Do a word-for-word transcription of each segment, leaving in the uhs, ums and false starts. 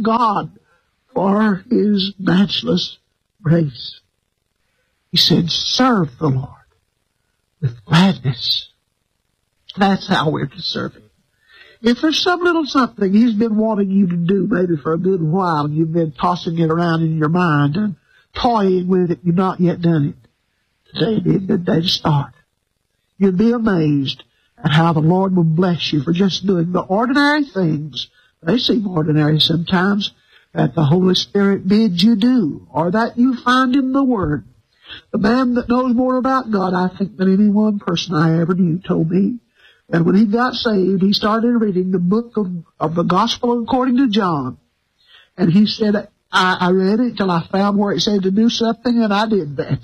God for his matchless grace. He said, serve the Lord with gladness. That's how we're to serve him. If there's some little something he's been wanting you to do maybe for a good while, and you've been tossing it around in your mind and toying with it, you've not yet done it, today would be a good day to start. You'd be amazed at how the Lord will bless you for just doing the ordinary things. They seem ordinary sometimes, that the Holy Spirit bids you do, or that you find in the Word. The man that knows more about God, I think, than any one person I ever knew told me that when he got saved, he started reading the book of, of the Gospel according to John. And he said, I, I read it till I found where it said to do something, and I did that.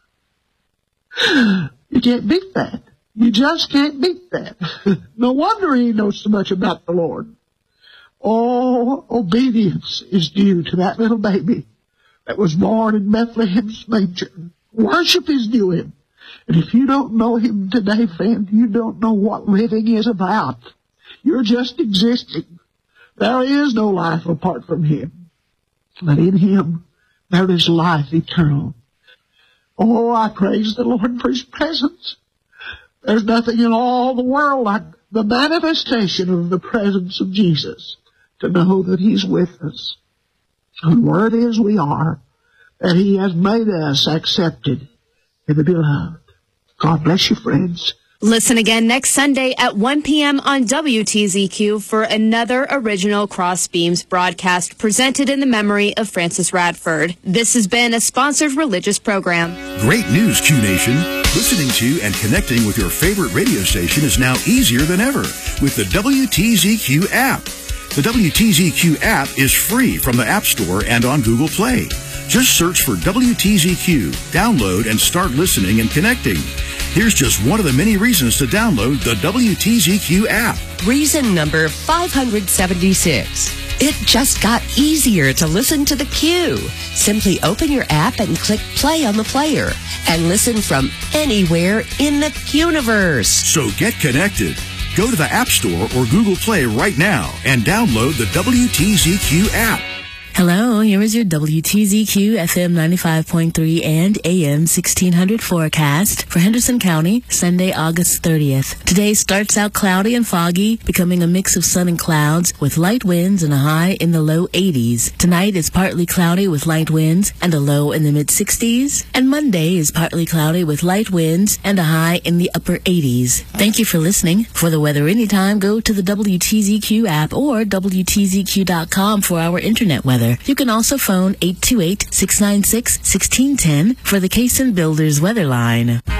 You can't beat that. You just can't beat that. No wonder he knows so much about the Lord. Oh, obedience is due to that little baby that was born in Bethlehem's manger. Worship is due him. And if you don't know him today, friend, you don't know what living is about. You're just existing. There is no life apart from him. But in him, there is life eternal. Oh, I praise the Lord for his presence. There's nothing in all the world like the manifestation of the presence of Jesus, to know that he's with us. And where it is we are, that he has made us accepted in the beloved. God bless you, friends. Listen again next Sunday at one p.m. on W T Z Q for another original Crossbeams broadcast presented in the memory of Francis Radford. This has been a sponsored religious program. Great news, Q Nation. Listening to and connecting with your favorite radio station is now easier than ever with the W T Z Q app. The W T Z Q app is free from the App Store and on Google Play. Just search for W T Z Q, download, and start listening and connecting. Here's just one of the many reasons to download the W T Z Q app. Reason number five hundred seventy-six. It just got easier to listen to the Q. Simply open your app and click play on the player and listen from anywhere in the Quniverse. So get connected. Go to the App Store or Google Play right now and download the W T Z Q app. Hello, here is your W T Z Q F M ninety-five point three and A M sixteen hundred forecast for Henderson County, Sunday, August thirtieth. Today starts out cloudy and foggy, becoming a mix of sun and clouds with light winds and a high in the low eighties. Tonight is partly cloudy with light winds and a low in the mid-sixties. And Monday is partly cloudy with light winds and a high in the upper eighties. Thank you for listening. For the weather anytime, go to the W T Z Q app or W T Z Q dot com for our internet weather. You can also phone eight two eight, six nine six, one six one zero for the Cason Builders weather line.